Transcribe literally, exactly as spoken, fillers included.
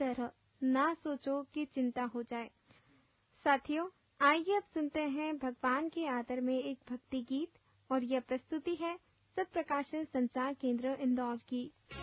तरह ना सोचो कि चिंता हो जाए। साथियों, आइए अब सुनते हैं भगवान के आदर में एक भक्ति गीत और यह प्रस्तुति है सत्प्रकाशन संचार केंद्र इंदौर की।